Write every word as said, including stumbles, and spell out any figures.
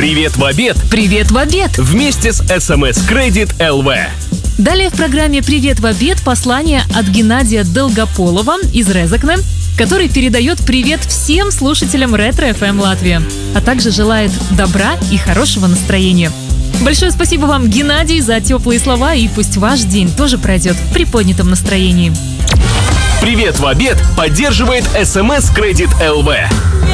Привет в обед! Привет в обед! Вместе с эс эм эс Credit эл ви. Далее в программе «Привет в обед» послание от Геннадия Долгополова из Резекне, который передает привет всем слушателям Ретро эф эм Латвия, а также желает добра и хорошего настроения. Большое спасибо вам, Геннадий, за теплые слова, и пусть ваш день тоже пройдет в приподнятом настроении. Привет в обед поддерживает эс эм эс Credit эл ви.